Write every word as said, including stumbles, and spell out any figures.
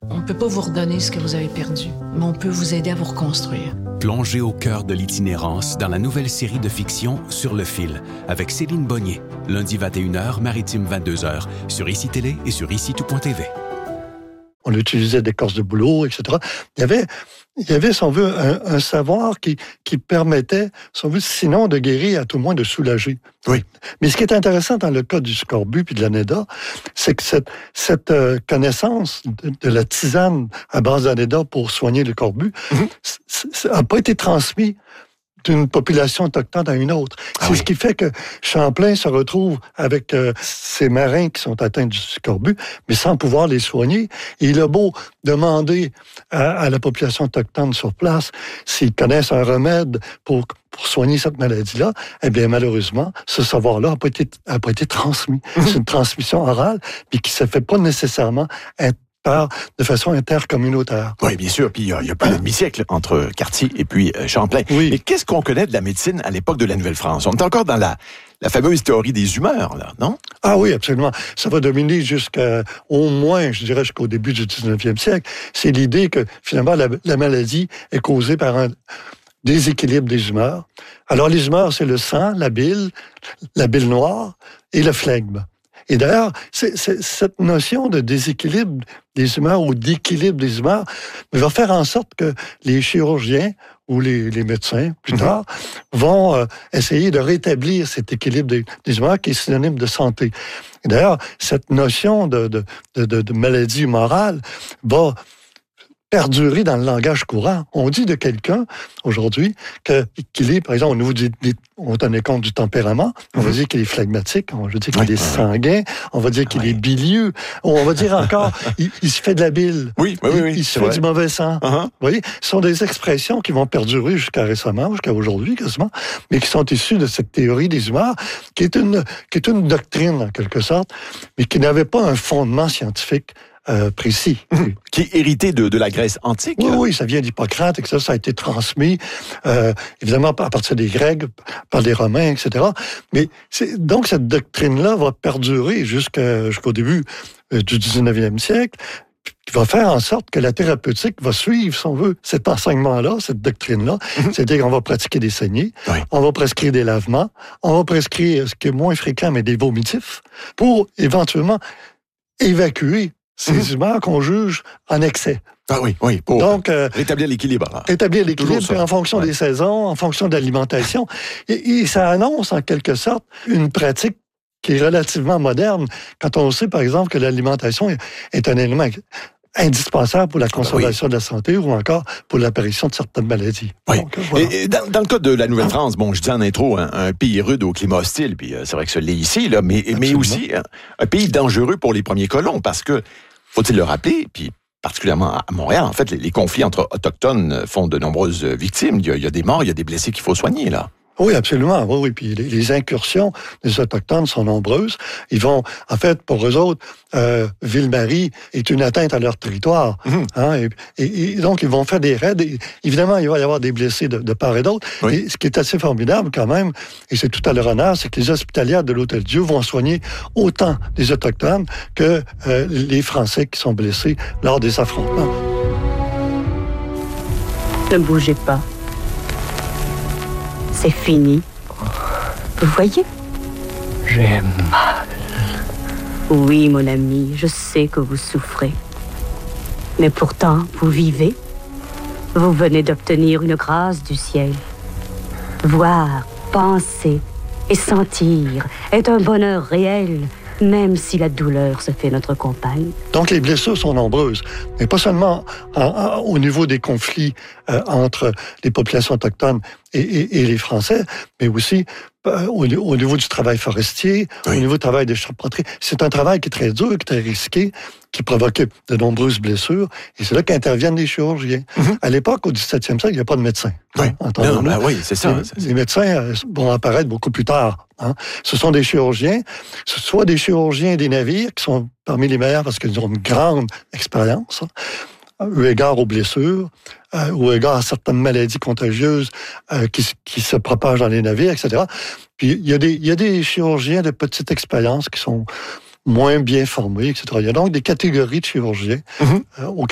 On ne peut pas vous redonner ce que vous avez perdu, mais on peut vous aider à vous reconstruire. Plongez au cœur de l'itinérance dans la nouvelle série de fiction Sur le fil, avec Céline Bonnier, lundi vingt et une heures, maritime vingt-deux heures, sur I C I Télé et sur ici tout point t v. On utilisait d'écorce de bouleau, et cetera. Il y avait, il y avait, si on veut, un, un savoir qui, qui permettait, si on veut, sinon de guérir, à tout le moins de soulager. Oui. Mais ce qui est intéressant dans le cas du scorbut puis de l'anéda, c'est que cette, cette euh, connaissance de, de la tisane à base d'anéda pour soigner le scorbut n'a mm-hmm. pas été transmise d'une population autochtone à une autre. Ah c'est oui. ce qui fait que Champlain se retrouve avec euh, ces marins qui sont atteints du scorbut, mais sans pouvoir les soigner. Et il a beau demander à, à la population autochtone sur place s'ils connaissent un remède pour, pour soigner cette maladie-là, eh bien, malheureusement, ce savoir-là n'a pas été, a pas été transmis. Mm-hmm. C'est une transmission orale, puis qui ne se fait pas nécessairement être de façon intercommunautaire. Oui, bien sûr. Puis il y a, il y a plus d'un demi-siècle entre Cartier et puis euh, Champlain. Oui. Mais qu'est-ce qu'on connaît de la médecine à l'époque de la Nouvelle-France? On est encore dans la, la fameuse théorie des humeurs, là, non? Ah oui, absolument. Ça va dominer jusqu'à, au moins, je dirais, jusqu'au début du dix-neuvième siècle. C'est l'idée que, finalement, la, la maladie est causée par un déséquilibre des humeurs. Alors, les humeurs, c'est le sang, la bile, la bile noire et le flegme. Et d'ailleurs, c'est, c'est, cette notion de déséquilibre des humeurs ou d'équilibre des humeurs va faire en sorte que les chirurgiens ou les, les médecins, plus tard, mm-hmm. vont euh, essayer de rétablir cet équilibre des, des humeurs qui est synonyme de santé. Et d'ailleurs, cette notion de, de, de, de, de maladie morale va perdurer dans le langage courant. On dit de quelqu'un, aujourd'hui, que, qu'il est, par exemple, au niveau du, on tenait compte du tempérament, on va dire qu'il est phlegmatique, on va dire qu'il oui, est sanguin, on va dire qu'il oui. est bilieux, on va dire encore, il, il se fait de la bile, oui, oui, il, oui, il se fait vrai. du mauvais sang. Uh-huh. Vous voyez, ce sont des expressions qui vont perdurer jusqu'à récemment, jusqu'à aujourd'hui quasiment, mais qui sont issues de cette théorie des humeurs, qui est une, qui est une doctrine, en quelque sorte, mais qui n'avait pas un fondement scientifique Euh, précis. Mmh. Qui est hérité de, de la Grèce antique. Oui, oui, ça vient d'Hippocrate et que ça, ça a été transmis, euh, évidemment, à partir des Grecs, par les Romains, et cetera. Mais c'est, donc, cette doctrine-là va perdurer jusqu'à, jusqu'au début euh, du dix-neuvième siècle, qui va faire en sorte que la thérapeutique va suivre, si on veut, cet enseignement-là, cette doctrine-là. Mmh. C'est-à-dire qu'on va pratiquer des saignées, oui. on va prescrire des lavements, on va prescrire, ce qui est moins fréquent, mais des vomitifs, pour éventuellement évacuer ces mmh. humeurs qu'on juge en excès. Ah oui, oui, pour Donc, euh, rétablir l'équilibre. Alors. Rétablir l'équilibre en fonction ouais. des saisons, en fonction de l'alimentation. Et, et ça annonce, en quelque sorte, une pratique qui est relativement moderne, quand on sait, par exemple, que l'alimentation est un élément indispensable pour la conservation ah, oui. de la santé ou encore pour l'apparition de certaines maladies. Oui. Donc, voilà. Et dans, dans le cas de la Nouvelle-France, bon, je dis en intro, un, un pays rude au climat hostile, puis euh, c'est vrai que ça l'est ici, là, mais, mais aussi un, un pays dangereux pour les premiers colons, parce que, faut-il le rappeler, puis particulièrement à Montréal, en fait, les, les conflits entre autochtones font de nombreuses victimes. Il y a, il y a des morts, il y a des blessés qu'il faut soigner, là. Oui, absolument. Oui, oui. Puis les, les incursions des Autochtones sont nombreuses. Ils vont, en fait, pour eux autres, euh, Ville-Marie est une atteinte à leur territoire. Mmh. Hein, et, et, et donc, ils vont faire des raids. Et, évidemment, il va y avoir des blessés de, de part et d'autre. Oui. Et ce qui est assez formidable quand même, et c'est tout à leur honneur, c'est que les hospitalières de l'Hôtel-Dieu vont soigner autant les Autochtones que euh, les Français qui sont blessés lors des affrontements. Ne bougez pas. C'est fini. Vous voyez? J'ai mal. Oui, mon ami, je sais que vous souffrez. Mais pourtant, vous vivez. Vous venez d'obtenir une grâce du ciel. Voir, penser et sentir est un bonheur réel, même si la douleur se fait notre compagne. Donc, les blessures sont nombreuses, mais pas seulement en, en, au niveau des conflits euh, entre les populations autochtones et, et, et les Français, mais aussi euh, au, au niveau du travail forestier, oui. au niveau du travail de charpenterie. C'est un travail qui est très dur, qui est très risqué, qui provoquait de nombreuses blessures, et c'est là qu'interviennent les chirurgiens. Mm-hmm. À l'époque, au dix-septième siècle, il n'y a pas de médecins. Oui, hein, non, ben oui, c'est ça. Les, c'est ça. les médecins vont apparaître beaucoup plus tard. Hein. Ce sont des chirurgiens, soit des chirurgiens des navires, qui sont parmi les meilleurs parce qu'ils ont une grande expérience, hein, eu égard aux blessures, euh, ou égard à certaines maladies contagieuses euh, qui, qui se propagent dans les navires, et cetera. Puis il y a des, il y a des chirurgiens de petite expérience qui sont moins bien formés, et cetera. Il y a donc des catégories de chirurgiens mm-hmm. euh, au